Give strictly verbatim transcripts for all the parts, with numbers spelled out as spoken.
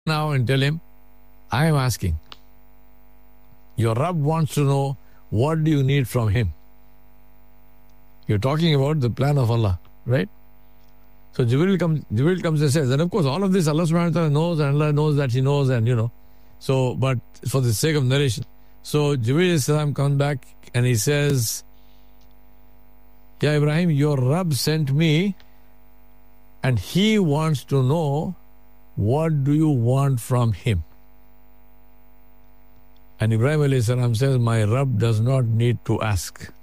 now and tell him, I am asking. Your Rabb wants to know, what do you need from him? You're talking about the plan of Allah, right? So Jibril comes, Jibril comes and says, and of course all of this Allah subhanahu wa ta'ala knows, and Allah knows that He knows, and you know. So, but for the sake of narration. So Jibril salam comes back and he says, Ya Ibrahim, your Rabb sent me and he wants to know, what do you want from him? And Ibrahim alayhi salam says, my Rabb does not need to ask.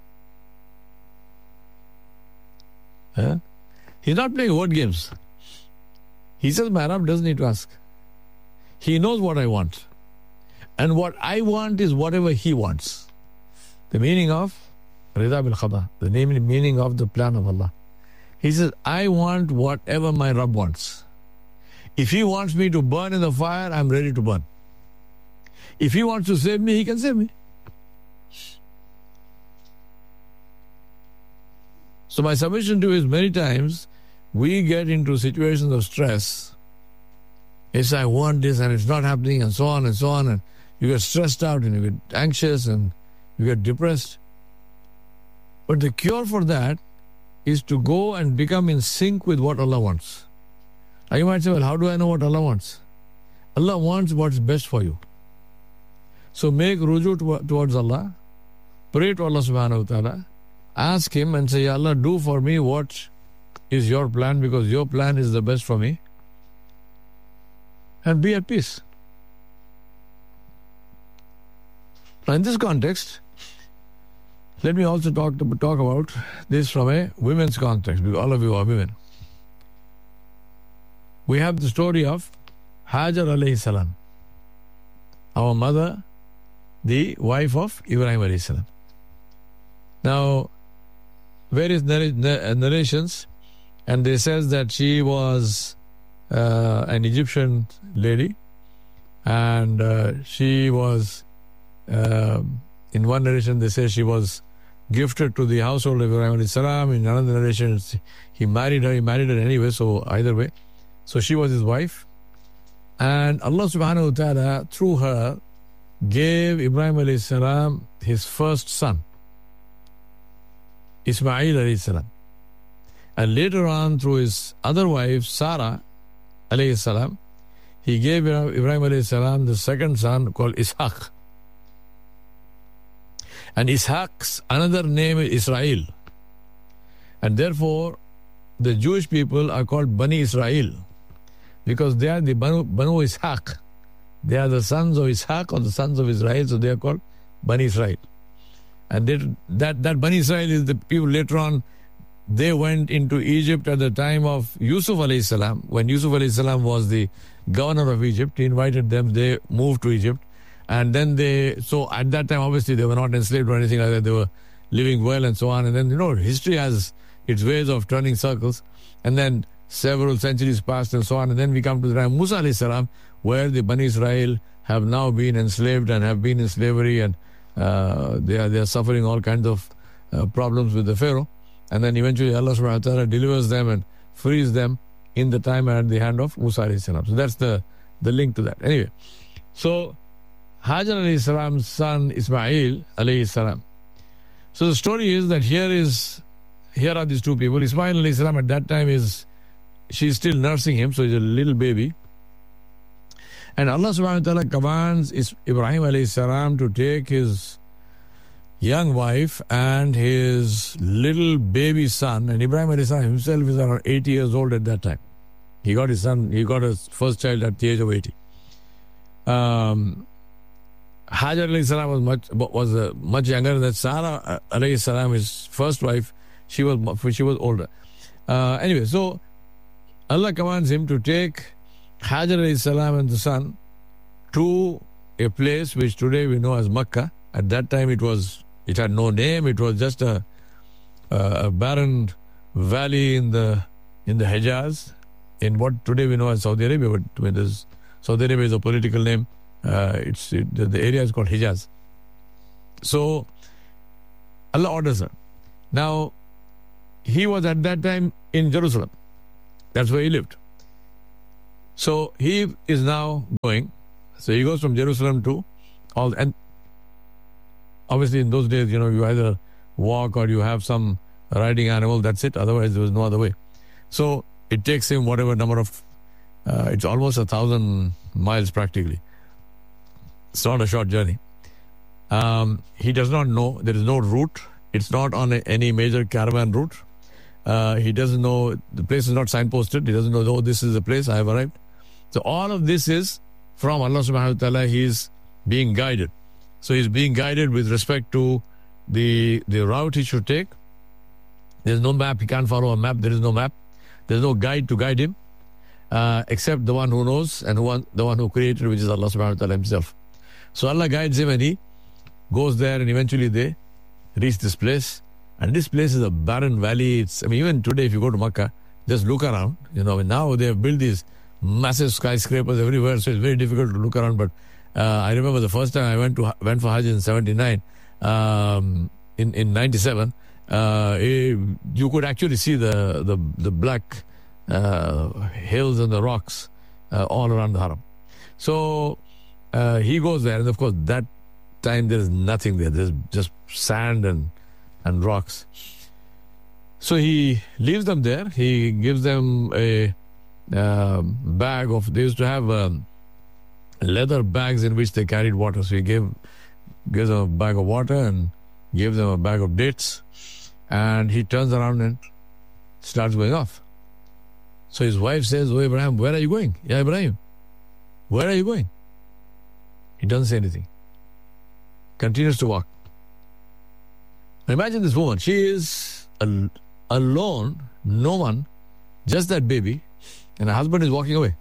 Huh? He's not playing word games. He says, my Rabb doesn't need to ask. He knows what I want. And what I want is whatever he wants. The meaning of Rida bil Khada, the meaning of the plan of Allah. He says, I want whatever my Rabb wants. If he wants me to burn in the fire, I'm ready to burn. If he wants to save me, he can save me. So my submission to you is, many times we get into situations of stress. It's I want this and it's not happening, and so on and so on, and you get stressed out and you get anxious and you get depressed. But the cure for that is to go and become in sync with what Allah wants. Now you might say, well, how do I know what Allah wants? Allah wants what's best for you. So make ruju to, towards Allah, pray to Allah subhanahu wa ta'ala, ask Him and say, Ya Allah, do for me what is your plan, because your plan is the best for me. And be at peace. Now in this context, let me also talk, to, talk about this from a women's context, because all of you are women. We have the story of Hajar alayhi salam, our mother, the wife of Ibrahim alayhi salam. Now, various narrations, and they says that she was uh, an Egyptian lady, and uh, she was, uh, in one narration they say she was gifted to the household of Ibrahim alayhi salam. In another narration, he married her, he married her anyway, so either way. So she was his wife. And Allah subhanahu wa ta'ala, through her, gave Ibrahim alayhi salam his first son, Ismail alayhi salam. And later on, through his other wife, Sarah alayhi salam, he gave Ibrahim alayhi salam the second son called Ishaq. And Ishaq's another name is Israel. And therefore, the Jewish people are called Bani Israel, because they are the Banu, Banu Ishaq. They are the sons of Ishaq, or the sons of Israel, so they are called Bani Israel. And they, that, that Bani Israel is the people later on, they went into Egypt at the time of Yusuf alayhi salam. When Yusuf alayhi salam was the governor of Egypt, he invited them, they moved to Egypt. And then they, so at that time, obviously, they were not enslaved or anything like that. They were living well and so on. And then, you know, history has its ways of turning circles. And then several centuries passed and so on. And then we come to the time of Musa alayhi salam, where the Bani Israel have now been enslaved and have been in slavery, and uh, they are they are suffering all kinds of uh, problems with the Pharaoh. And then eventually Allah subhanahu wa ta'ala delivers them and frees them in the time at the hand of Musa alayhi salam. So that's the, the link to that. Anyway, so Hajar alayhi salam's son Ismail alayhi salam. So the story is that here is here are these two people. Ismail alayhi salam at that time is, she's still nursing him, so he's a little baby. And Allah subhanahu wa ta'ala commands Ibrahim alayhi salam to take his young wife and his little baby son. And Ibrahim alayhi salam himself is around eighty years old at that time. He got his son, he got his first child at the age of eighty. Um, Hajar alayhi salam was much was uh, much younger than that. Sarah alayhi salam, his first wife, she was she was older. Uh, anyway, so Allah commands him to take Hajar alayhi salam and the son to a place which today we know as Makkah. At that time, it was it had no name. It was just a, a barren valley in the in the Hijaz, in what today we know as Saudi Arabia. But when there's, Saudi Arabia is a political name. Uh, it's it, the, the area is called Hijaz. So Allah orders her. Now, he was at that time in Jerusalem. That's where he lived. So he is now going. So he goes from Jerusalem to all, and obviously in those days, you know, you either walk or you have some riding animal, that's it. Otherwise, there was no other way. So it takes him whatever number of, uh, it's almost a thousand miles practically. It's not a short journey. Um, he does not know, there is no route. It's not on a, any major caravan route. Uh, he doesn't know, the place is not signposted. He doesn't know, oh, this is the place, I have arrived. So all of this is from Allah subhanahu wa ta'ala. He is being guided. So he's being guided with respect to the the route he should take. There's no map. He can't follow a map. There is no map. There's no guide to guide him, uh, except the one who knows and who one, the one who created, which is Allah subhanahu wa ta'ala himself. So Allah guides him and he goes there, and eventually they reach this place. And this place is a barren valley. It's, I mean, even today, if you go to Makkah, just look around. You know, now they have built these massive skyscrapers everywhere, so it's very difficult to look around. But uh, I remember the first time I went to went for Hajj in seventy-nine, um, in in ninety-seven, uh, it, you could actually see the the the black uh, hills and the rocks uh, all around the Haram. So uh, he goes there, and of course that time there is nothing there. There's just sand and and rocks. So he leaves them there. He gives them a uh, bag of, they used to have um, leather bags in which they carried water. So he gave gives them a bag of water and gave them a bag of dates. And he turns around and starts going off. So his wife says, "Oh Ibrahim, where are you going? Yeah, Ibrahim, where are you going?" He doesn't say anything. Continues to walk. Now imagine this woman. She is al- alone, no one, just that baby, and her husband is walking away.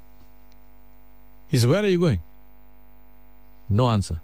He says, "Where are you going?" No answer.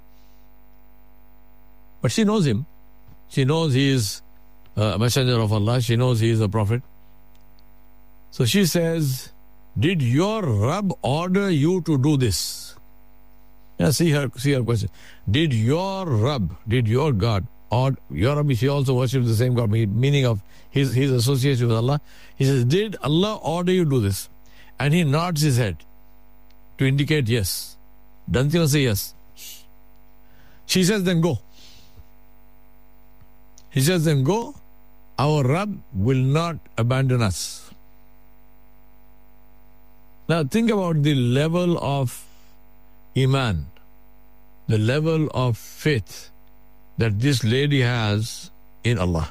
But she knows him. She knows he is a messenger of Allah. She knows he is a prophet. So she says, "Did your Rabb order you to do this?" Yeah, see her, see her question. Did your Rabb, did your God, or your Rabbi, she also worships the same God, meaning of his, his association with Allah. He says, "Did Allah order you to do this?" And he nods his head to indicate yes. Doesn't even say yes. She says, "Then go." He says, "Then go. Our Rabb will not abandon us." Now think about the level of Iman, the level of faith that this lady has in Allah.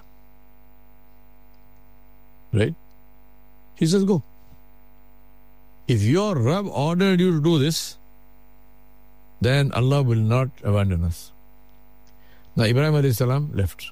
Right? He says, "Go. If your Rabb ordered you to do this, then Allah will not abandon us." Now Ibrahim alayhi salam left.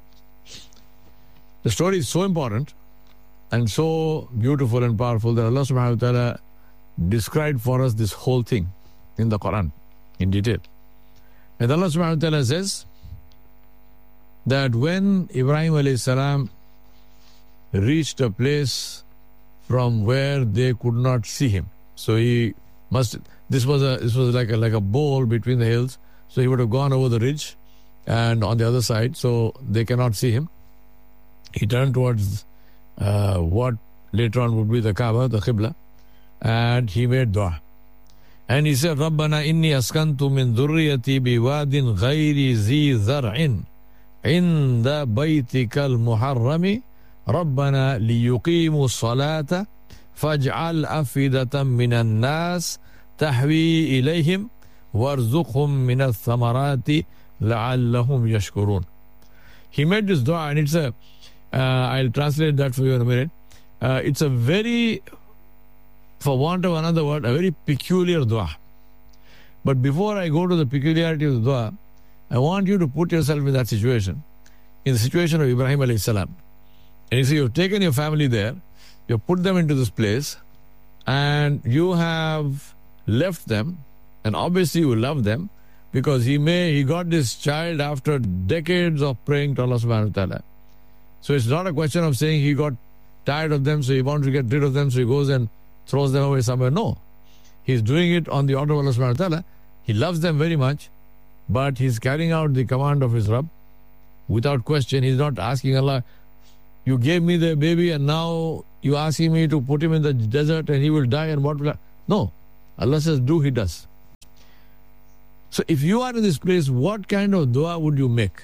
The story is so important and so beautiful and powerful that Allah subhanahu wa ta'ala described for us this whole thing in the Quran in detail. And Allah subhanahu wa ta'ala says that when Ibrahim alayhi salam reached a place from where they could not see him, so he must, this was a this was like a like a bowl between the hills, so he would have gone over the ridge and on the other side, so they cannot see him. He turned towards uh, what later on would be the Kaaba, the Qibla, and he made dua. And he said, "Rabbana inni askantu min dhurriyati biwadin ghayri zi zar'in inda baytikal muharrami Rabbana liyuqimu salata faj'al afidatan minan nas tahwi ilayhim warzuqhum min ath-thamarati la'allahum yashkurun." He made this dua, and it's a Uh, I'll translate that for you in a minute. Uh, it's a very, for want of another word, a very peculiar dua. But before I go to the peculiarity of the dua, I want you to put yourself in that situation, in the situation of Ibrahim alayhi salam. And you see, you've taken your family there, you've put them into this place, and you have left them, and obviously you love them, because he may, he got this child after decades of praying to Allah subhanahu wa ta'ala. So it's not a question of saying he got tired of them, so he wants to get rid of them, so he goes and throws them away somewhere. No. He's doing it on the order of Allah subhanahu wa ta'ala. He loves them very much, but he's carrying out the command of his Rabb without question. He's not asking Allah, "You gave me the baby and now you're asking me to put him in the desert and he will die and what will I?" No. Allah says, do, He does. So if you are in this place, what kind of dua would you make?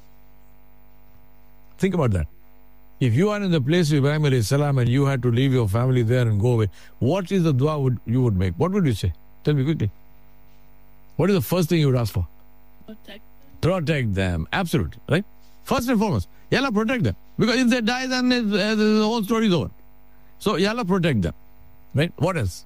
Think about that. If you are in the place of Ibrahim alayhi salam and you had to leave your family there and go away, what is the dua would you would make? What would you say? Tell me quickly. What is the first thing you would ask for? Protect. Protect them. Absolutely. Right? First and foremost. Ya Allah, protect them. Because if they die, then it, uh, the whole story is over. So, Ya Allah, protect them. Right? What else?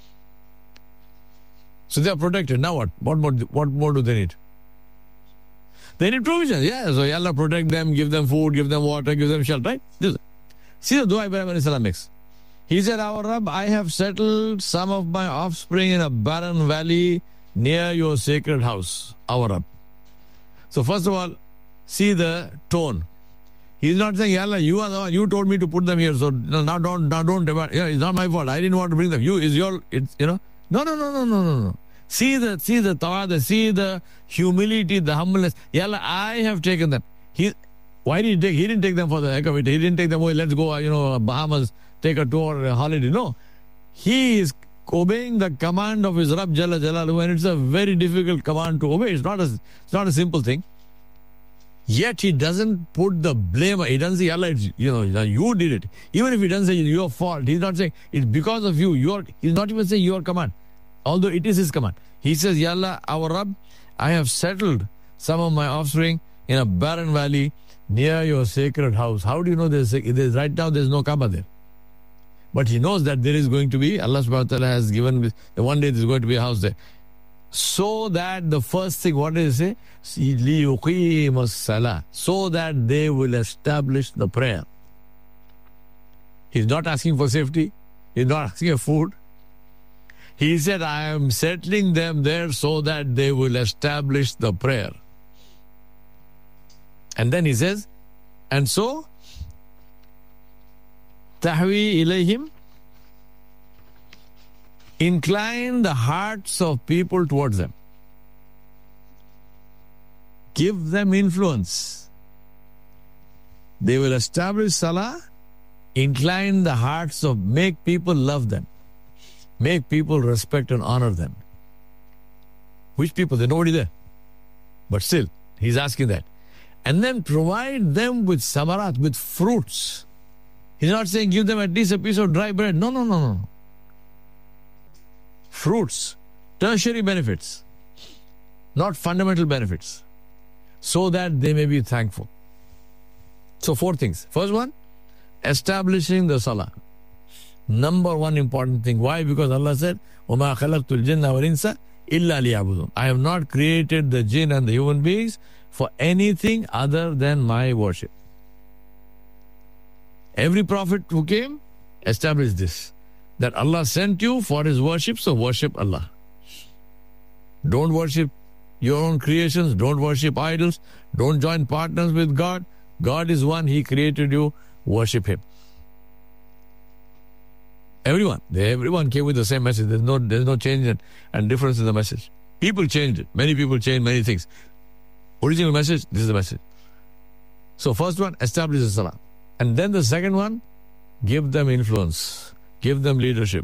So they are protected. Now what? What more, what more do they need? They need provision. Yeah, so Ya Allah, protect them, give them food, give them water, give them shelter. Right? This. See the dua Ibrahim alayhi salam makes. He said, Our Rabb, I have settled some of my offspring in a barren valley near your sacred house. Our Rabb. So first of all, see the tone. He's not saying, Ya Allah, you are the one, you told me to put them here, so now don't, now don't, yeah, it's not my fault. I didn't want to bring them. You, is your, it's, you know. No, no, no, no, no, no, no. See the, see the tawada, see the humility, the humbleness. Ya Allah, I have taken them. He, why did he take, he didn't take them for the heck of it. He didn't take them, oh, let's go, you know, Bahamas, take a tour, a holiday. No. He is obeying the command of his Rabb Jalla Jalaluhu, and it's a very difficult command to obey. It's not a, it's not a simple thing. Yet he doesn't put the blame. He doesn't say, Allah, it's, you know, you did it. Even if he doesn't say it's your fault, he's not saying it's because of you. Your, he's not even saying your command, although it is his command. He says, Ya Allah, our Rabb, I have settled some of my offspring in a barren valley near your sacred house. How do you know there's, there's right now there's no Kaaba there? But he knows that there is going to be, Allah subhanahu wa ta'ala has given, one day there's going to be a house there. So that the first thing, what does it say? لِيُقِيمَ الصَّلَاةِ. So that they will establish the prayer. He's not asking for safety. He's not asking for food. He said, I am settling them there so that they will establish the prayer. And then he says, and so, تَحْوِي إِلَيْهِمْ, incline the hearts of people towards them. Give them influence. They will establish salah, incline the hearts of, make people love them. Make people respect and honor them. Which people? There's nobody there. But still, he's asking that. And then provide them with samarat, with fruits. He's not saying give them at least a piece of dry bread. No, no, no, no. Fruits, tertiary benefits, not fundamental benefits, so that they may be thankful. So four things. First one, establishing the salah. Number one important thing. Why? Because Allah said, وَمَا خَلَقْتُ الْجِنَّ وَالْإِنسَ إِلَّا لِيَعْبُدُونَ. I have not created the jinn and the human beings for anything other than my worship. Every prophet who came established this, that Allah sent you for His worship, so worship Allah. Don't worship your own creations. Don't worship idols. Don't join partners with God. God is one. He created you. Worship Him. Everyone. Everyone came with the same message. There's no, there's no change and, and difference in the message. People changed it. Many people changed many things. Original message, this is the message. So first one, establish the salah. And then the second one, give them influence. Give them leadership.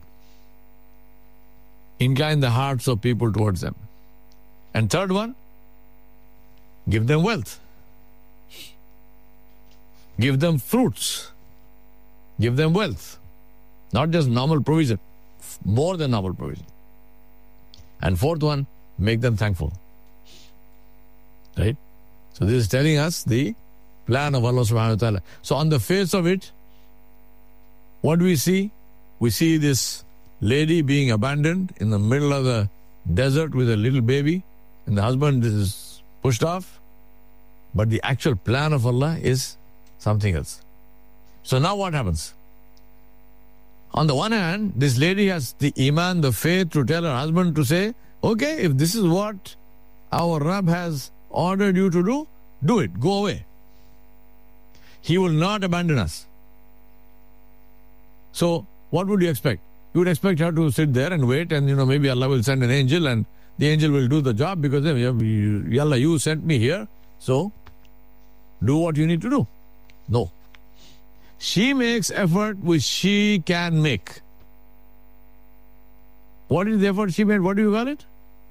Incline the hearts of people towards them. And third one, give them wealth. Give them fruits. Give them wealth. Not just normal provision. More than normal provision. And fourth one, make them thankful. Right? So this is telling us the plan of Allah subhanahu wa ta'ala. So on the face of it, what do we see? We see this lady being abandoned in the middle of the desert with a little baby, and the husband is pushed off. But the actual plan of Allah is something else. So now what happens? On the one hand, this lady has the iman, the faith to tell her husband to say, okay, if this is what our Rabb has ordered you to do, do it, go away. He will not abandon us. So, what would you expect? You would expect her to sit there and wait, and you know, maybe Allah will send an angel and the angel will do the job because, Ya Allah, you sent me here, so do what you need to do. No. She makes effort which she can make. What is the effort she made? What do you call it?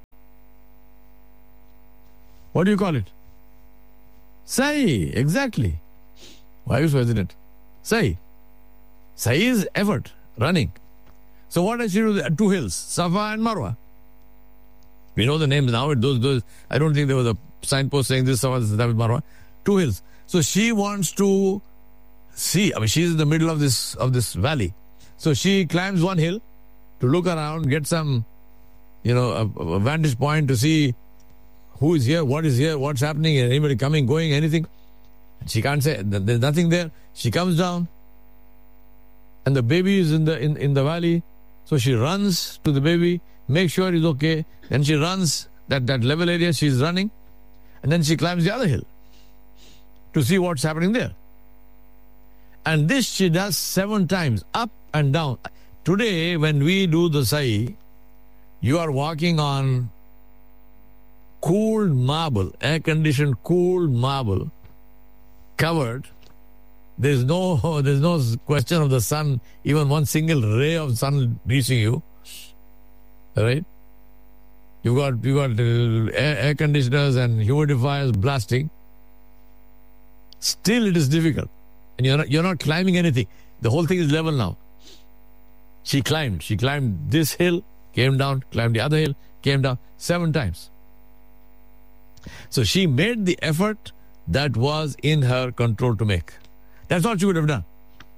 What do you call it? Sa'i, exactly. Why are you so hesitant? Sa'i. Sa'i is effort, running. So what does she do? Two hills, Safa and Marwa. We know the names now. Those, those. I don't think there was a signpost saying this Safa, this is Marwa. Two hills. So she wants to see. I mean, she's in the middle of this of this valley. So she climbs one hill to look around, get some, you know, a, a vantage point to see who is here, what is here, what's happening, anybody coming, going, anything. She can't say, there's nothing there. She comes down and the baby is in the in, in the valley. So she runs to the baby, makes sure he's okay. Then she runs that, that level area she's running. And then she climbs the other hill to see what's happening there. And this she does seven times, up and down. Today, when we do the sa'i, you are walking on cooled marble, air-conditioned cooled marble, covered. There's no, there's no question of the sun, even one single ray of sun reaching you. Right? You've got, you've got uh, air, air conditioners and humidifiers blasting. Still, it is difficult. And you're not, you're not climbing anything. The whole thing is level now. She climbed. She climbed this hill, came down, climbed the other hill, came down seven times. So she made the effort that was in her control to make. That's all she would have done.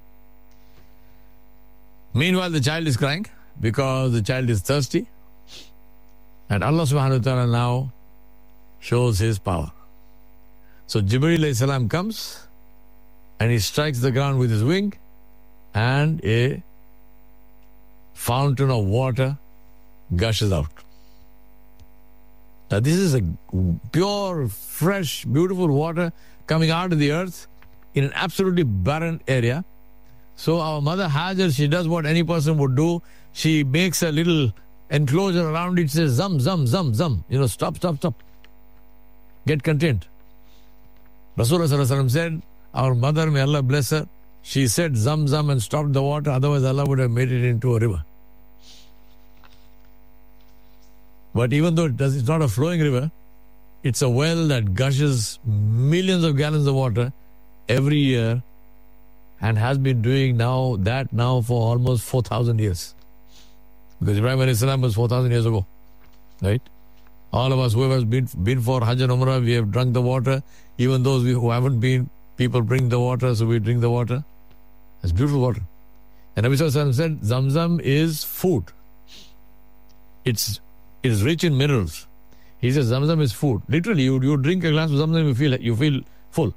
Meanwhile, the child is crying because the child is thirsty. And Allah subhanahu wa ta'ala now shows his power. So Jibreel alayhi salam comes and he strikes the ground with his wing and a fountain of water gushes out. Now this is a pure, fresh, beautiful water coming out of the earth in an absolutely barren area. So our mother Hajar, she does what any person would do. She makes a little enclosure around it, says zam, zam, zam, zam. You know, stop, stop, stop. Get content. Rasulullah sallallahu alaihi wasallam said, our mother, may Allah bless her, she said zam, zam and stopped the water. Otherwise Allah would have made it into a river. But even though it does, it's not a flowing river, it's a well that gushes millions of gallons of water every year and has been doing now that now for almost four thousand years. Because Ibrahim alayhi salam was four thousand years ago. Right? All of us who have been, been for Hajj and Umrah, we have drunk the water. Even those who haven't been, people bring the water, so we drink the water. It's beautiful water. And Nabi sallallahu alaihi wasallam said, Zamzam is food. It's It is rich in minerals. He says Zamzam is food. Literally, you, you drink a glass of Zamzam, you feel you feel full.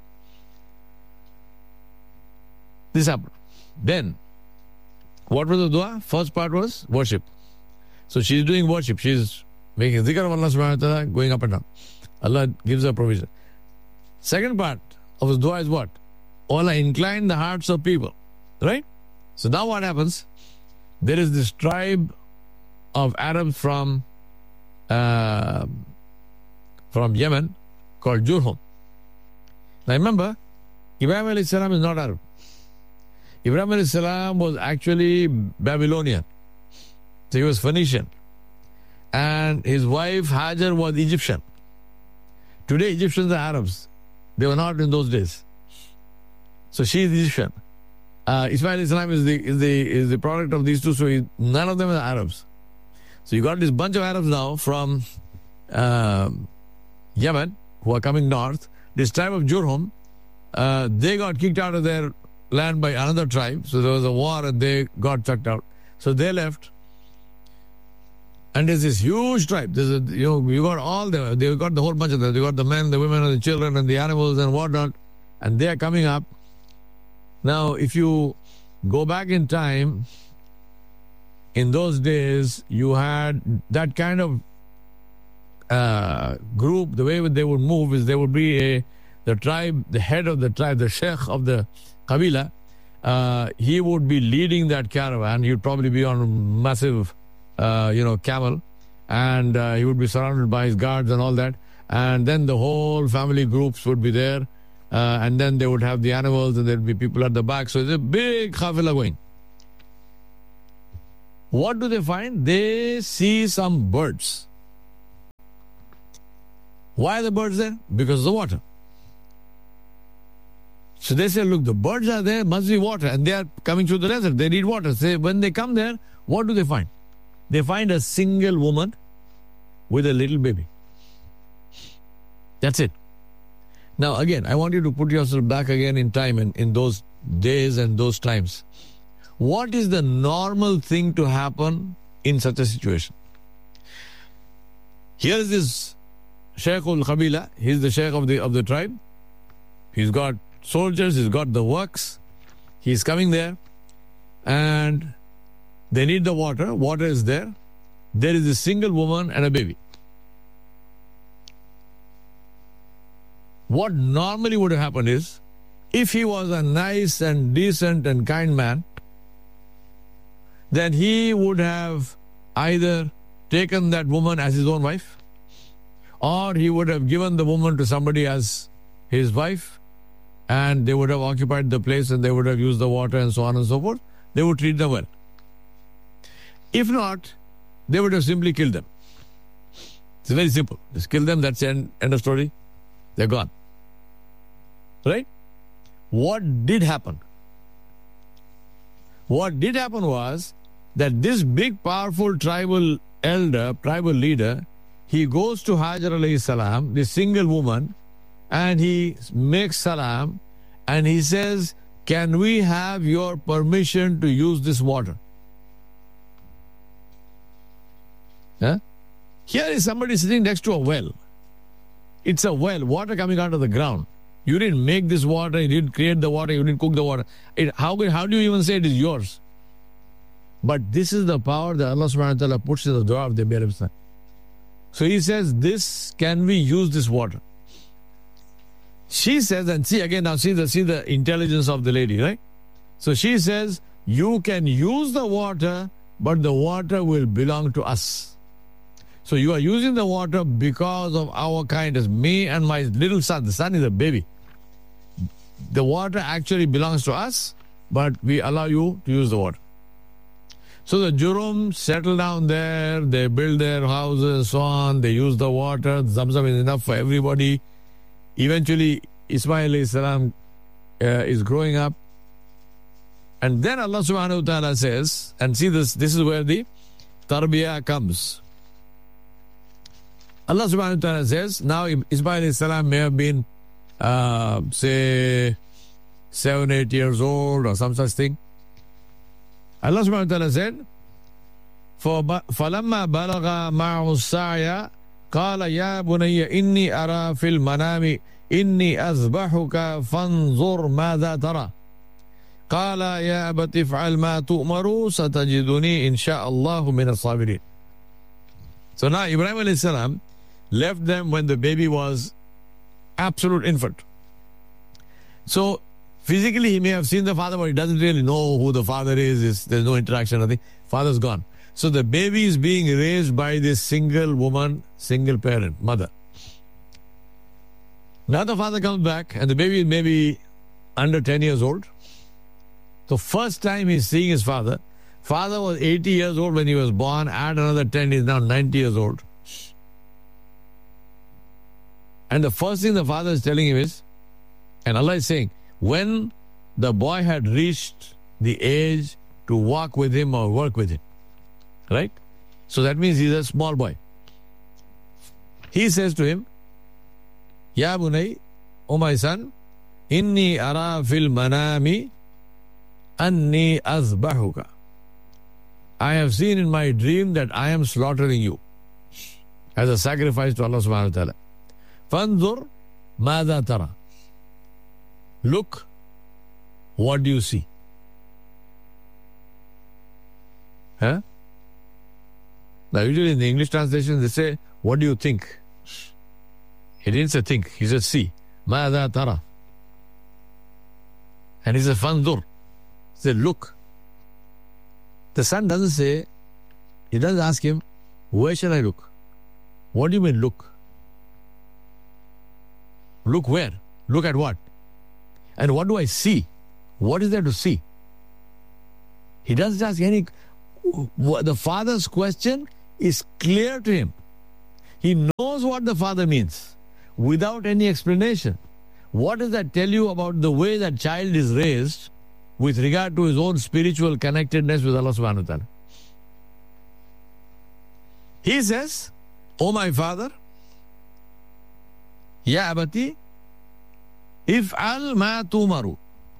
This happened. Then, what was the dua? First part was worship. So she's doing worship. She's making zikr of Allah subhanahu wa ta'ala, going up and down. Allah gives her provision. Second part of the dua is what? Allah incline the hearts of people. Right? So now what happens? There is this tribe of Arabs from Uh, from Yemen called Jurhum. Now remember, Ibrahim alayhi salam is not Arab. Ibrahim alayhi salam was actually Babylonian. So he was Phoenician. And his wife Hajar was Egyptian. Today Egyptians are Arabs. They were not in those days. So she is Egyptian. Uh, Ismail alayhi salam is the, is, the, is the product of these two, so he, none of them are Arabs. So you got this bunch of Arabs now from uh, Yemen who are coming north. This tribe of Jurhum, uh, they got kicked out of their land by another tribe. So there was a war and they got chucked out. So they left. And there's this huge tribe. There's a, you know, you got all the, they got the whole bunch of them. They got the men, the women, and the children, and the animals and whatnot. And they are coming up. Now, if you go back in time, in those days, you had that kind of uh, group. The way they would move is there would be a the tribe, the head of the tribe, the sheikh of the Qabila. Uh, he would be leading that caravan. He'd probably be on a massive, uh, you know, camel, and uh, he would be surrounded by his guards and all that. And then the whole family groups would be there, uh, and then they would have the animals, and there'd be people at the back. So it's a big khafila going. What do they find? They see some birds. Why are the birds there? Because of the water. So they say, look, the birds are there, must be water. And they are coming through the desert. They need water. So when they come there, what do they find? They find a single woman with a little baby. That's it. Now again, I want you to put yourself back again in time and in those days and those times. What is the normal thing to happen in such a situation? Here is this Shaykh al-Qabila. He's the Shaykh of the, of the tribe. He's got soldiers, he's got the works. He's coming there and they need the water. Water is there. There is a single woman and a baby. What normally would have happened is, if he was a nice and decent and kind man, then he would have either taken that woman as his own wife, or he would have given the woman to somebody as his wife, and they would have occupied the place and they would have used the water and so on and so forth. They would treat them well. If not, they would have simply killed them. It's very simple. Just kill them, that's the end, end of story. They're gone. Right? What did happen? What did happen was that this big, powerful tribal elder, tribal leader, he goes to Hajar alayhi salam, this single woman, and he makes salam, and he says, can we have your permission to use this water? Huh? Here is somebody sitting next to a well. It's a well, water coming out of the ground. You didn't make this water, you didn't create the water, you didn't cook the water. It, how, how do you even say it is yours? But this is the power that Allah subhanahu wa ta'ala puts in the dua of the Nabi. So he says, this, can we use this water? She says, and see again, now see the, see the intelligence of the lady, right? So she says, you can use the water, but the water will belong to us. So you are using the water because of our kindness. Me and my little son, the son is a baby. The water actually belongs to us, but we allow you to use the water. So the Jurum settle down there, they build their houses, so on, they use the water, Zamzam is enough for everybody. Eventually, Ismail alayhi salam uh, is growing up. And then Allah subhanahu wa ta'ala says, and see this, this is where the tarbiyah comes. Allah subhanahu wa ta'ala says, now Ismail alayhi salam may have been, uh, say, seven, eight years old or some such thing. Allah subhanahu wa ta'ala said, فَلَمَّا بَلَغَ مَعُ السَّعْيَ قَالَ يَا بُنَيَّ إِنِّي أَرَى فِي الْمَنَامِ إِنِّي أَذْبَحُكَ فَانْظُرْ مَاذَا تَرَى قَالَ يَا أَبَتِ افْعَلْ مَا تُؤْمَرُ سَتَجِدُنِي إِنْ شَاءَ اللَّهُ مِنَ الصَّابِرِينَ. So now Ibrahim alayhi salam left them when the baby was absolute infant. So physically he may have seen the father, but he doesn't really know who the father is. It's, there's no interaction, nothing. Father's gone. So the baby is being raised by this single woman, single parent, mother. Now the father comes back and the baby is maybe under ten years old. So first time he's seeing his father. Father was eighty years old when he was born. Add another ten, he's now ninety years old. And the first thing the father is telling him is, and Allah is saying, when the boy had reached the age to walk with him or work with him. Right? So that means he's a small boy. He says to him, Ya bunay, O my son, inni ara fil manami anni azbahuka. I have seen in my dream that I am slaughtering you as a sacrifice to Allah subhanahu wa ta'ala. Fanzur madha tara. Look, what do you see? Huh? Now usually in the English translation they say, what do you think? He didn't say think, he said see. Madha tara. And he said fanzur. He said look. The son doesn't say, he doesn't ask him, where shall I look? What do you mean look? Look where? Look at what? And what do I see? What is there to see? He doesn't ask any, the father's question is clear to him. He knows what the father means without any explanation. What does that tell you about the way that child is raised with regard to his own spiritual connectedness with Allah subhanahu wa ta'ala? He says, "O my father, Ya abati, if'al ma tumaru."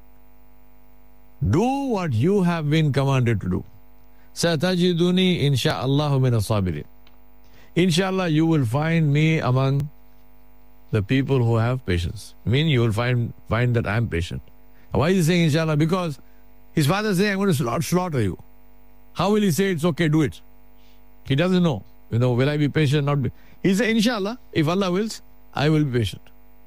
Do what you have been commanded to do. Satajiduni insha'Allahu min as-sabirin. Inshallah, you will find me among the people who have patience. I mean, you will find find that I am patient. Why is he saying inshallah? Because his father is saying, I'm going to slaughter you. How will he say it's okay, do it? He doesn't know. You know, will I be patient, not be? He said, inshallah, if Allah wills, I will be patient.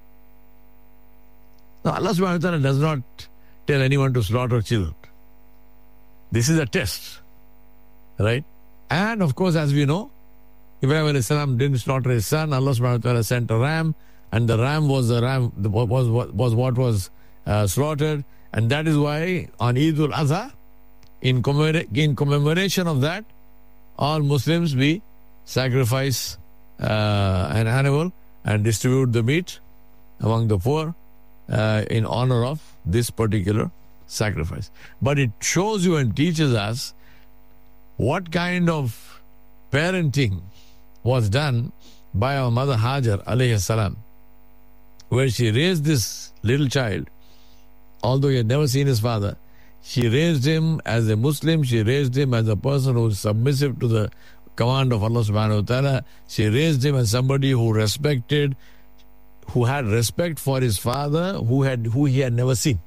Now, Allah subhanahu wa ta'ala does not tell anyone to slaughter children. This is a test. Right? And of course, as we know, Ibrahim alayhi salam didn't slaughter his son. Allah subhanahu wa ta'ala sent a ram, and the ram was the ram was was, was what was uh, slaughtered, and that is why on Eid al-Adha, in, commemora- in commemoration of that, all Muslims we sacrifice uh, an animal and distribute the meat among the poor uh, in honor of this particular sacrifice. But it shows you and teaches us what kind of parenting was done by our mother Hajar alayhi salam, where she raised this little child, although he had never seen his father. She raised him as a Muslim. She raised him as a person who is submissive to the command of Allah subhanahu wa ta'ala. She raised him as somebody who respected, who had respect for his father, who had who he had never seen.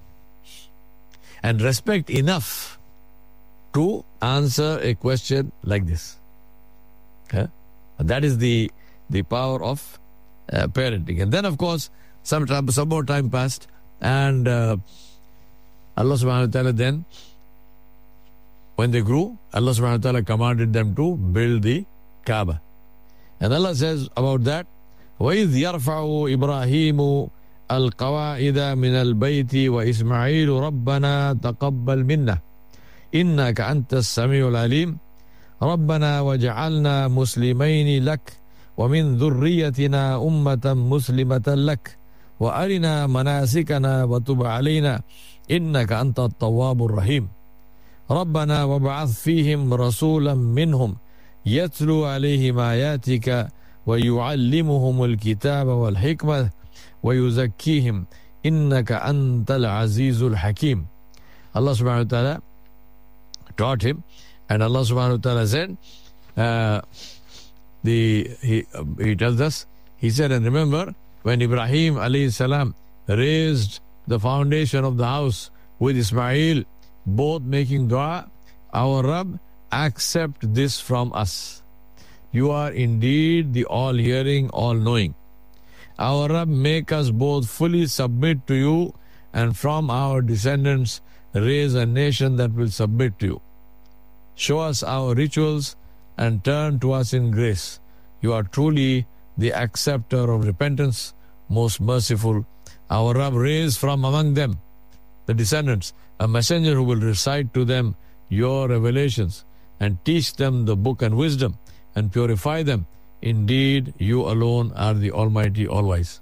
And respect enough to answer a question like this. Okay? That is the the power of uh, parenting. And then, of course, some time, some more time passed, and uh, Allah subhanahu wa ta'ala then, when they grew, Allah subhanahu wa ta'ala commanded them to build the Kaaba. And Allah says about that, وَإِذْ يَرْفَعُ إِبْرَاهِيمُ الْقَوَاعِدَ مِنَ الْبَيْتِ وَإِسْمَعِيلُ رَبَّنَا تَقَبَّلْ مِنَّا إِنَّكَ أَنْتَ السَّمِيعُ الْعَلِيمُ رَبَّنَا وَجَعَلْنَا مُسْلِمَيْنِ لَكَ وَمِنْ ذُرِّيَّتِنَا أُمَّةً مُسْلِمَةً لَكَ وَأَرِنَا مَنَاسِكَنَا وَتُبْ عَلَيْنَا إِنَّكَ أَنْتَ التَّوَّابُ الرَّحِيمُ رَبَّنَا وَابْعَثْ فِيهِمْ رَسُولًا مِّنْهُمْ يَتْلُو عَلَيْهِمْ آيَاتِكَ وَيُعَلِّمُهُمُ الْكِتَابَ وَالْحِكْمَةَ وَيُزَكِّيهِمْ إِنَّكَ أَنْتَ الْعَزِيزُ الْحَكِيمُ. Allah subhanahu wa ta'ala taught him, and Allah subhanahu wa ta'ala said, uh, the he, uh, he tells us, he said, and remember, when Ibrahim alayhi salam raised the foundation of the house with Ismail, both making dua, our Rabb, accept this from us. You are indeed the all-hearing, all-knowing. Our Rabb, make us both fully submit to you, and from our descendants raise a nation that will submit to you. Show us our rituals and turn to us in grace. You are truly the acceptor of repentance, most merciful. Our Rabb, raise from among them, the descendants, a messenger who will recite to them your revelations and teach them the book and wisdom and purify them. Indeed, you alone are the Almighty, All-Wise.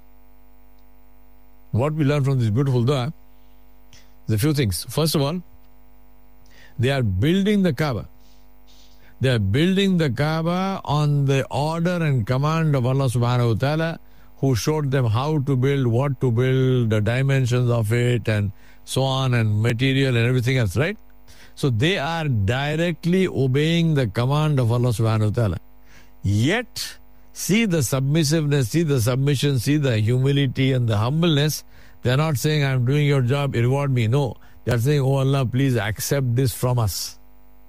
What we learn from this beautiful dua is a few things. First of all, they are building the Kaaba. They are building the Kaaba on the order and command of Allah subhanahu wa ta'ala, who showed them how to build, what to build, the dimensions of it, and so on, and material and everything else, right? So they are directly obeying the command of Allah subhanahu wa ta'ala. Yet, see the submissiveness, see the submission, see the humility and the humbleness. They are not saying, I'm doing your job, reward me. No, they are saying, oh Allah, please accept this from us.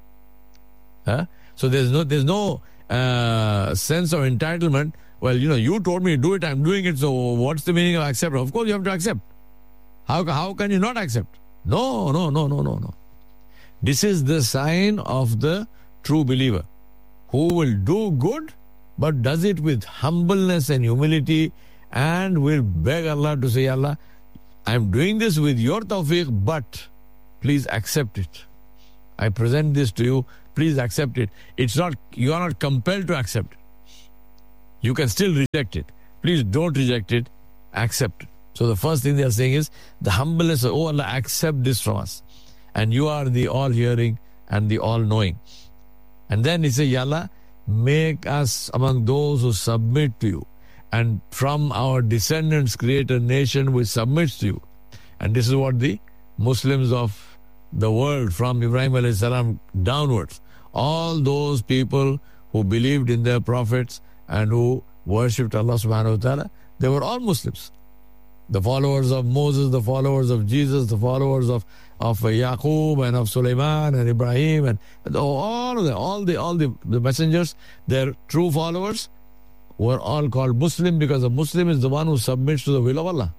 Huh? So there's no there's no uh, sense of entitlement. Well, you know, you told me to do it, I'm doing it, so what's the meaning of accept? Of course you have to accept. How, how can you not accept? No, no, no, no, no, no. This is the sign of the true believer, who will do good, but does it with humbleness and humility, and will beg Allah to say, Allah, I'm doing this with your tawfiq, but please accept it. I present this to you. please accept it. It's not, you are not compelled to accept it. You can still reject it. Please don't reject it, accept it. So the first thing they are saying is the humbleness of, oh Allah, accept this from us. And you are the all-hearing and the all-knowing. And then he says, Ya Allah, make us among those who submit to you. And from our descendants create a nation which submits to you. And this is what the Muslims of the world, from Ibrahim alayhi salam downwards, all those people who believed in their prophets and who worshipped Allah subhanahu wa ta'ala, they were all Muslims. The followers of Moses, the followers of Jesus, the followers of, of Yaqub and of Sulaiman and Ibrahim and all of them, all the all the, the messengers, their true followers were all called Muslim, because a Muslim is the one who submits to the will of Allah.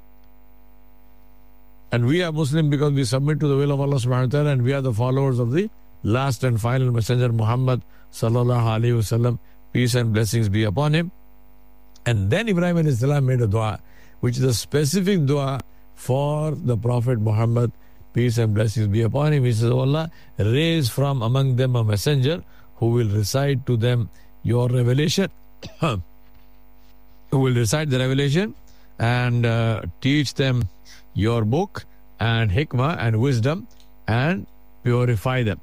And we are Muslim because we submit to the will of Allah subhanahu wa ta'ala, and we are the followers of the last and final messenger Muhammad sallallahu alayhi wa sallam, peace and blessings be upon him. And then Ibrahim alayhi salam made a dua, which is a specific dua for the Prophet Muhammad, peace and blessings be upon him. He says, oh Allah, raise from among them a messenger who will recite to them your revelation, who will recite the revelation and uh, teach them your book and hikmah and wisdom and purify them.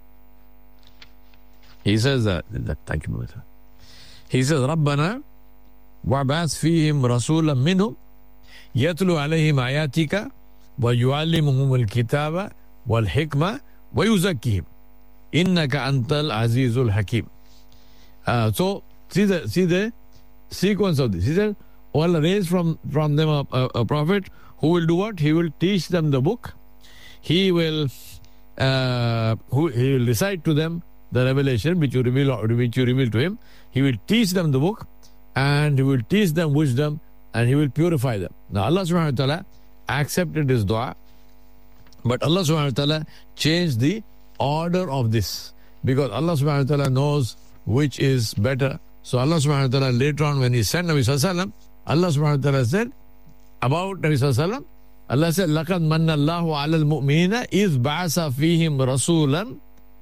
He says that, that thank you, Mother. He says, Rabbana wa'bas fihim rasulam minhum yatlu alayhim ayatika wa yu'allimuhum al-kitaba wal-hikmah wa yuzakkihim innaka antal azizul hakim. Uh, so, see the see the sequence of this. He said, oh Allah, raise from, from them a, a, a prophet who will do what? He will teach them the book. He will uh, who, he will recite to them the revelation which you reveal which you reveal to him. He will teach them the book, and he will teach them wisdom, and he will purify them. Now Allah subhanahu wa ta'ala accepted his dua, but Allah subhanahu wa ta'ala changed the order of this, because Allah subhanahu wa ta'ala knows which is better. So Allah subhanahu wa ta'ala later on, when he sent Nabi sallallahu alaihi wasallam, Allah subhanahu wa ta'ala said about Nabi sallallahu alaihi wasallam, Allah said, لَقَدْ مَنَّ اللَّهُ عَلَى الْمُؤْمِنِينَ إِذْ بَعَثَ فِيهِمْ رَسُولًا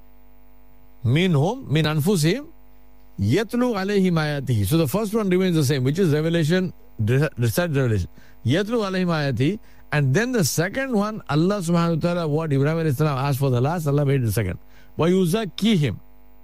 مِنْهُمْ مِنْ أَنفُسِهِمْ يَتْلُو عَلَيْهِمْ آيَاتِهِ. So the first one remains the same, which is revelation, recite revelation. يَتْلُو عَلَيْهِمْ آيَاتِهِ. And then the second one, Allah subhanahu wa ta'ala, what Ibrahim alayhi salam asked for the last, Allah made the second. وَيُزَكِّيهِمْ.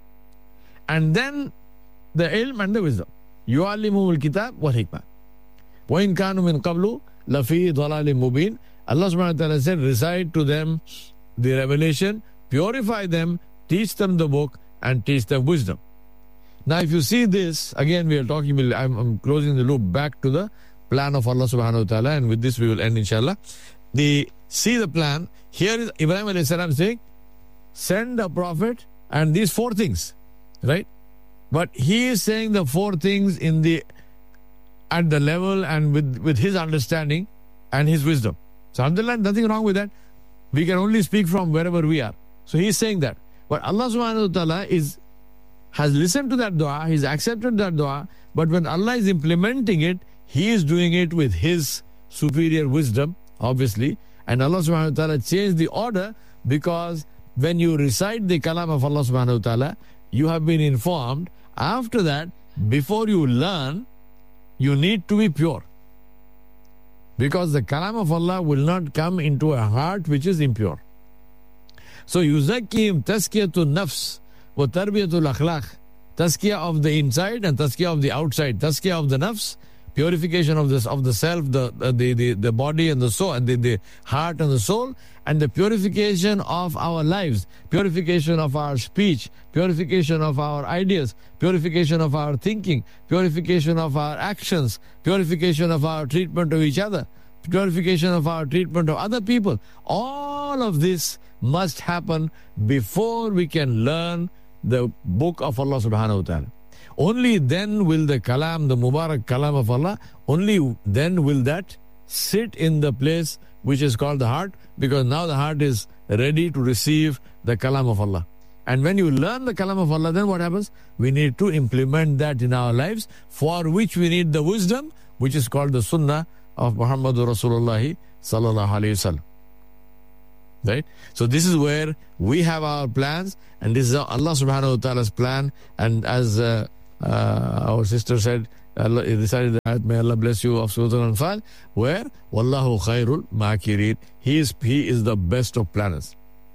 And then the ilm and the wisdom. يُعَلِّمُهُمُ الْكِتَابِ وَالْحِكْمَةِ وَإِنْ كَانُوا مِنْ قَبْلُ لَفِي ضَلَالٍ مُبِينٍ. Allah subhanahu wa ta'ala said, recite to them the revelation, purify them, teach them the book, and teach them wisdom. Now if you see this, again we are talking, I'm, I'm closing the loop back to the plan of Allah subhanahu wa ta'ala, and with this we will end inshallah. The, see the plan, here is Ibrahim alayhi salam saying, send a prophet and these four things, right? But he is saying the four things in the at the level and with, with his understanding and his wisdom. So alhamdulillah, nothing wrong with that. We can only speak from wherever we are. So he is saying that. But Allah subhanahu wa ta'ala is, has listened to that dua, he's accepted that dua, but when Allah is implementing it, he is doing it with his superior wisdom, obviously. And Allah subhanahu wa ta'ala changed the order, because when you recite the kalam of Allah subhanahu wa ta'ala, you have been informed. After that, before you learn, you need to be pure. Because the kalam of Allah will not come into a heart which is impure. So, yuzakkihim tazkiyatun nafs wa tarbiyatul akhlaq. Tazkiyah of the inside and tazkiyah of the outside. Tazkiyah of the nafs, purification of this of the self, the the the, the body and the soul, and the, the heart and the soul, and the purification of our lives, purification of our speech, purification of our ideas, purification of our thinking, purification of our actions, purification of our treatment of each other, purification of our treatment of other people. All of this must happen before we can learn the book of Allah subhanahu wa ta'ala. Only then will the kalam, the Mubarak kalam of Allah, only then will that sit in the place which is called the heart, because now the heart is ready to receive the kalam of Allah. And when you learn the kalam of Allah, then what happens? We need to implement that in our lives, for which we need the wisdom, which is called the sunnah of Muhammadur Rasulullah sallallahu alayhi wa sallam. Right? So this is where we have our plans, and this is Allah subhanahu wa ta'ala's plan. And as uh, uh, our sister said, Allah decided that, may Allah bless you, of Surah Al-Anfal, where Wallahu khairul makirin. He is, he is the best of planners.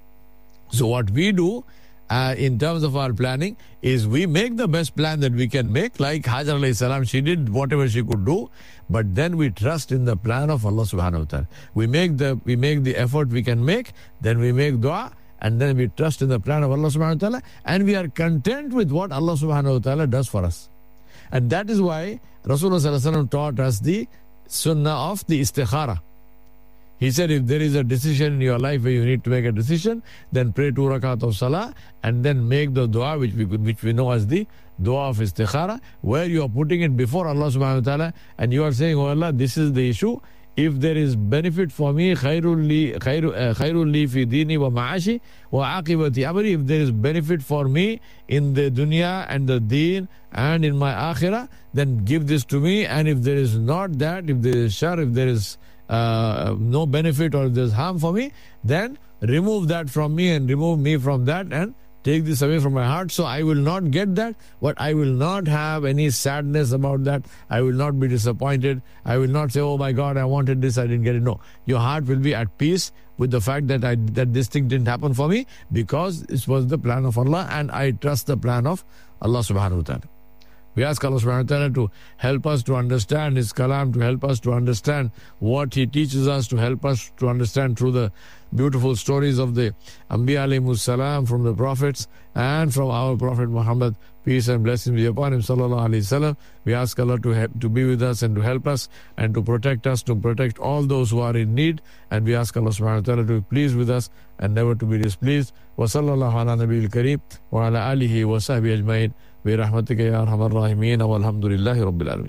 So what we do uh, in terms of our planning is we make the best plan that we can make. Like Hajar alayhi salam, she did whatever she could do, but then we trust in the plan of Allah subhanahu wa ta'ala. We make the we make the effort we can make, then we make dua, and then we trust in the plan of Allah subhanahu wa ta'ala, and we are content with what Allah subhanahu wa ta'ala does for us. And that is why Rasulullah sallallahu alaihi wasallam taught us the sunnah of the istikhara. He said, if there is a decision in your life where you need to make a decision, then pray two rakat of salah and then make the dua, which we which we know as the dua of istikhara, where you are putting it before Allah subhanahu wa ta'ala and you are saying, oh Allah, this is the issue. If there is benefit for me, khairul li, khairu, uh, khairul li fi dini wa ma'ashi wa aqibati amri. If there is benefit for me in the dunya and the deen and in my akhirah, then give this to me. And if there is not that, if there is shar, if there is Uh, no benefit or there's harm for me, then remove that from me and remove me from that and take this away from my heart. So I will not get that, but I will not have any sadness about that. I will not be disappointed. I will not say, oh my God, I wanted this, I didn't get it. No, your heart will be at peace with the fact that I that this thing didn't happen for me, because it was the plan of Allah and I trust the plan of Allah subhanahu wa ta'ala. We ask Allah subhanahu wa ta'ala to help us to understand His kalam, to help us to understand what He teaches us, to help us to understand through the beautiful stories of the Anbiya alayhimus salam, from the prophets and from our Prophet Muhammad, peace and blessings be upon him, sallallahu alayhi wasallam. We ask Allah to help, to be with us and to help us and to protect us, to protect all those who are in need. And we ask Allah subhanahu wa ta'ala to be pleased with us and never to be displeased. Wa sallallahu ala nabiyil kareem wa ala alihi wa sahbihi ajma'in. برحمتك يا أرحم الراحمين والحمد لله رب العالمين.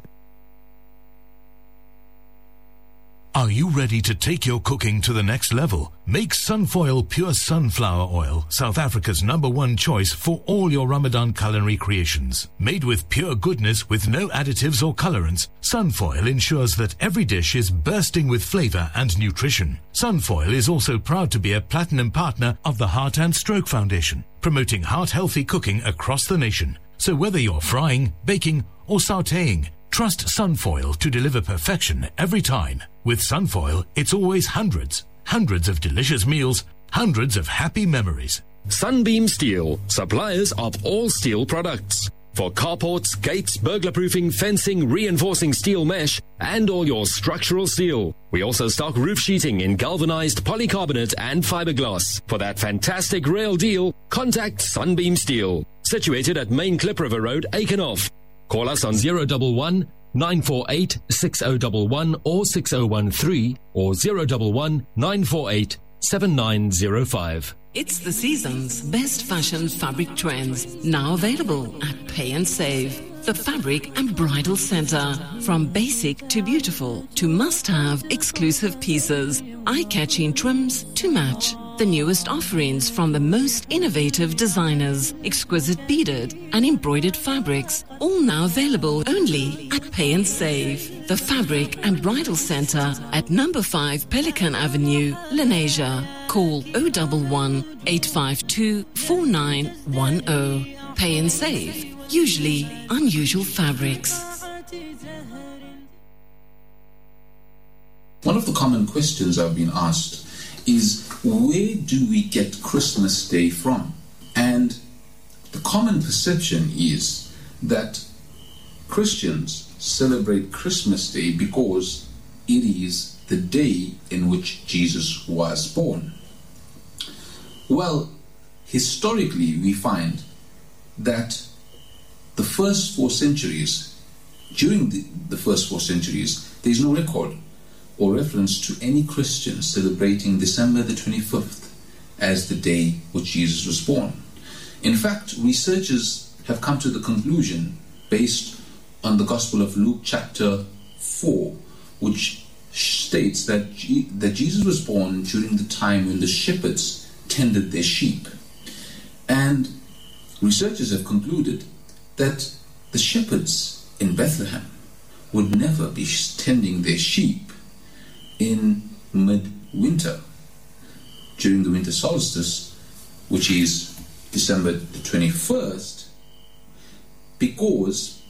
Are you ready to take your cooking to the next level? Make Sunfoil Pure Sunflower Oil, South Africa's number one choice for all your Ramadan culinary creations. Made with pure goodness with no additives or colorants, Sunfoil ensures that every dish is bursting with flavor and nutrition. Sunfoil is also proud to be a platinum partner of the Heart and Stroke Foundation, promoting heart-healthy cooking across the nation. So whether you're frying, baking, or sautéing, trust Sunfoil to deliver perfection every time. With Sunfoil, it's always hundreds, hundreds of delicious meals, hundreds of happy memories. Sunbeam Steel, suppliers of all steel products. For carports, gates, burglar-proofing, fencing, reinforcing steel mesh, and all your structural steel. We also stock roof sheeting in galvanized polycarbonate and fiberglass. For that fantastic rail deal, contact Sunbeam Steel. Situated at Main Klip River Road, Aikenhof. Call us on zero one one, nine four eight, six zero one one or six zero one three or zero one one, nine four eight, seven nine zero five. It's the season's best fashion fabric trends, now available at Pay and Save. The Fabric and Bridal Center. From basic to beautiful to must-have exclusive pieces, eye-catching trims to match. The newest offerings from the most innovative designers, exquisite beaded and embroidered fabrics, all now available only at Pay and Save. The Fabric and Bridal Center at number five Pelican Avenue, Lenasia. Call oh one one, eight five two, four nine one oh. Pay and Save. Usually unusual fabrics. One of the common questions I've been asked is, where do we get Christmas Day from? And the common perception is that Christians celebrate Christmas Day because it is the day in which Jesus was born. Well, historically we find that the first four centuries, during the, the first four centuries, there is no record or reference to any Christians celebrating December the twenty-fifth as the day which Jesus was born. In fact, researchers have come to the conclusion, based on the Gospel of Luke chapter four, which states that, G- that Jesus was born during the time when the shepherds tended their sheep. And researchers have concluded that the shepherds in Bethlehem would never be tending their sheep in midwinter. during the winter solstice, which is December the twenty-first, because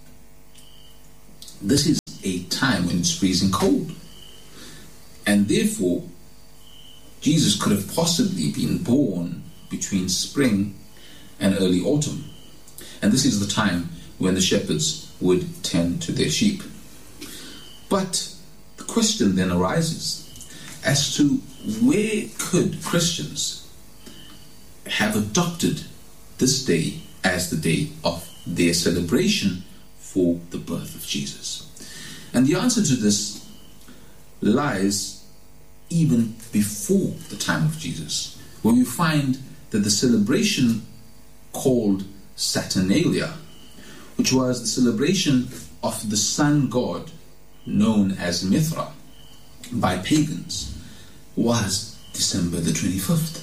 this is a time when it's freezing cold. And therefore, Jesus could have possibly been born between spring and early autumn. And this is the time when the shepherds would tend to their sheep. But the question then arises as to where could Christians have adopted this day as the day of their celebration for the birth of Jesus. And the answer to this lies even before the time of Jesus, where we find that the celebration called Saturnalia, which was the celebration of the sun god known as Mithra by pagans, was December the twenty-fifth.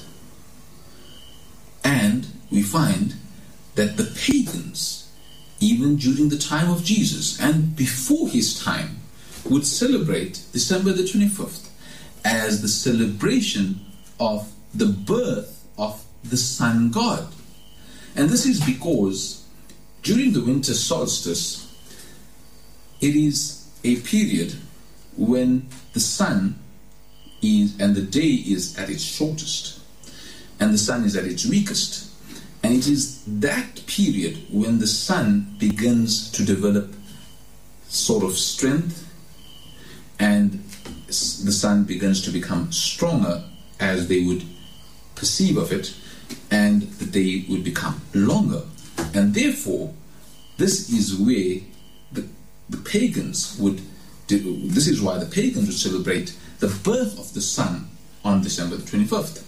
And we find that the pagans, even during the time of Jesus and before his time, would celebrate December the twenty-fifth as the celebration of the birth of the sun god. And this is because during the winter solstice, it is a period when the sun is and the day is at its shortest and the sun is at its weakest. And it is that period when the sun begins to develop sort of strength, and the sun begins to become stronger as they would perceive of it, and the day would become longer. And therefore, this is where the, the pagans would do, this is why the pagans would celebrate the birth of the sun on December the twenty-fifth.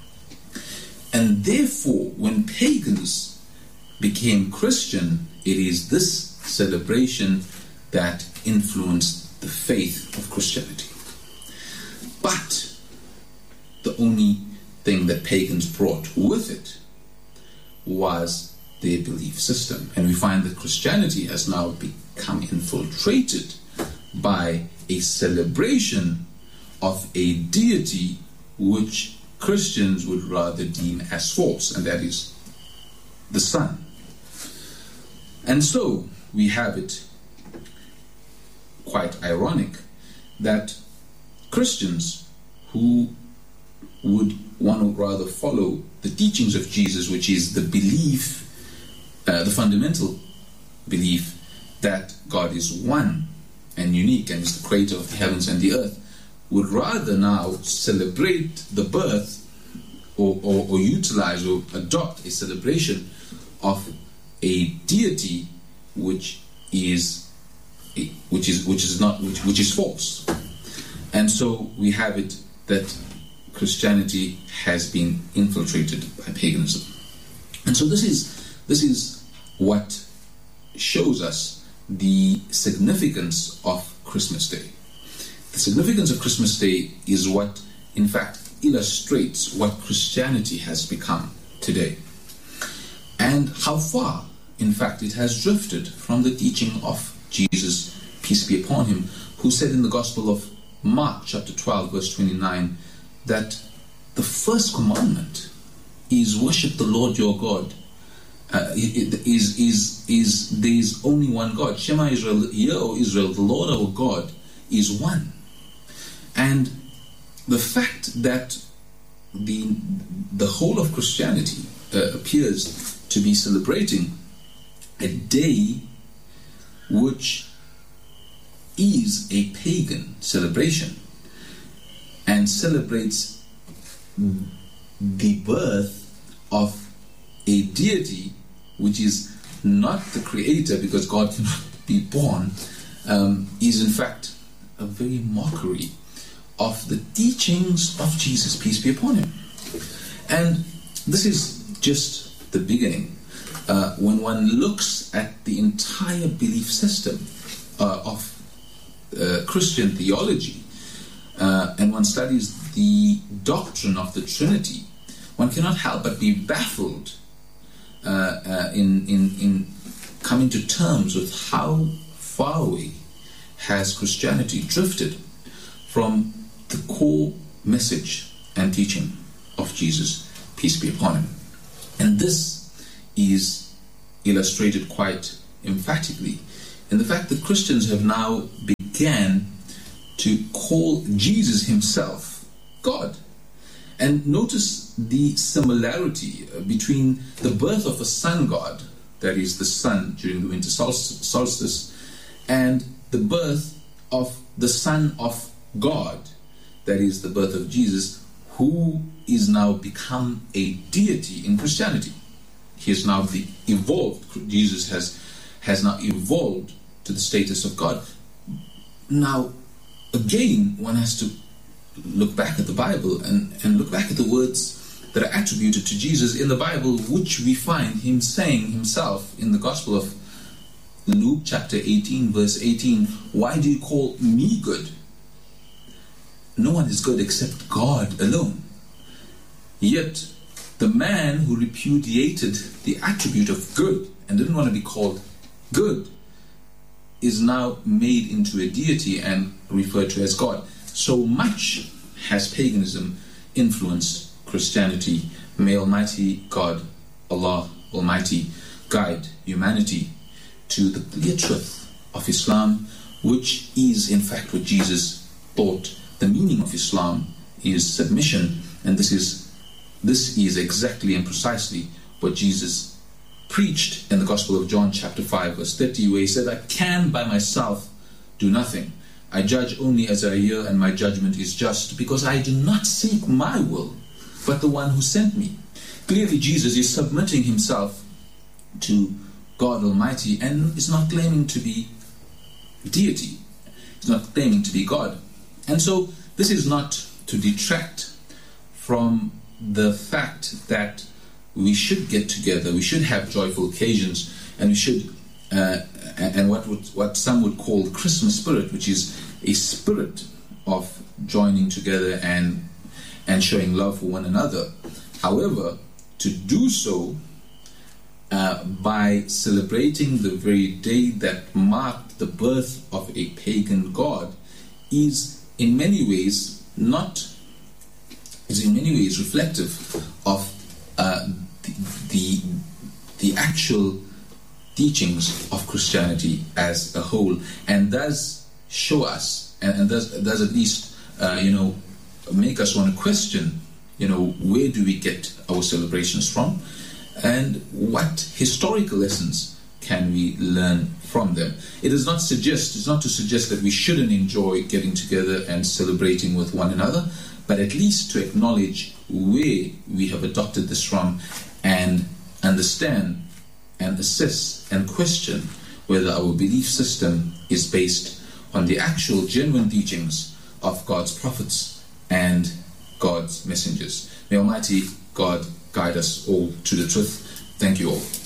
And therefore, when pagans became Christian, it is this celebration that influenced the faith of Christianity. But the only thing that pagans brought with it was their belief system. And we find that Christianity has now become infiltrated by a celebration of a deity which Christians would rather deem as false, and that is the sun. And so we have it quite ironic that Christians who would want to rather follow the teachings of Jesus, which is the belief, uh, the fundamental belief that God is one and unique and is the creator of the heavens and the earth, would rather now celebrate the birth or, or, or utilize or adopt a celebration of a deity which is which is which is not which, which is false. And so we have it that Christianity has been infiltrated by paganism. And so this is this is what shows us the significance of Christmas Day. The significance of Christmas Day is what, in fact, illustrates what Christianity has become today, and how far, in fact, it has drifted from the teaching of Jesus, peace be upon him, who said in the Gospel of Mark, chapter twelve, verse twenty-nine, that the first commandment is worship the Lord your God. Uh, is is is there is only one God. Shema Israel, hear, O Israel, the Lord our God is one. And the fact that the the whole of Christianity uh, appears to be celebrating a day which is a pagan celebration and celebrates the birth of a deity which is not the creator, because God cannot be born, um, is in fact a very mockery of the teachings of Jesus, peace be upon him. And this is just the beginning. Uh, when one looks at the entire belief system uh, of uh, Christian theology, uh, and one studies the doctrine of the Trinity, one cannot help but be baffled uh, uh, in, in, in coming to terms with how far away has Christianity drifted from the core message and teaching of Jesus, peace be upon him. And this is illustrated quite emphatically in the fact that Christians have now began to call Jesus himself God. And notice the similarity between the birth of a sun god, that is the sun during the winter solstice, and the birth of the Son of God, that is the birth of Jesus, who is now become a deity in Christianity. He is now the evolved. Jesus has has now evolved to the status of God. Now, again, one has to look back at the Bible and, and look back at the words that are attributed to Jesus in the Bible, which we find him saying himself in the Gospel of Luke chapter eighteen, verse eighteen. Why do you call me good? No one is good except God alone. Yet, the man who repudiated the attribute of good and didn't want to be called good is now made into a deity and referred to as God. So much has paganism influenced Christianity. May Almighty God, Allah Almighty, guide humanity to the clear truth of Islam, which is in fact what Jesus taught. The meaning of Islam is submission, and this is this is exactly and precisely what Jesus preached in the Gospel of John chapter five verse thirty, where he said, I can by myself do nothing. I judge only as I hear, and my judgment is just, because I do not seek my will, but the one who sent me. Clearly Jesus is submitting himself to God Almighty and is not claiming to be deity. He's not claiming to be God. And so this is not to detract from the fact that we should get together, we should have joyful occasions, and we should, uh, and what would, what some would call Christmas spirit, which is a spirit of joining together and and showing love for one another. However, to do so uh, by celebrating the very day that marked the birth of a pagan god is in many ways not is in many ways reflective of uh, the, the the actual teachings of Christianity as a whole, and does show us and, and does does at least uh, you know make us want to question, you know, where do we get our celebrations from, and what historical lessons can we learn from them. It does not suggest, it's not to suggest that we shouldn't enjoy getting together and celebrating with one another, but at least to acknowledge where we have adopted this from and understand and assess and question whether our belief system is based on the actual genuine teachings of God's prophets and God's messengers. May Almighty God guide us all to the truth. Thank you all.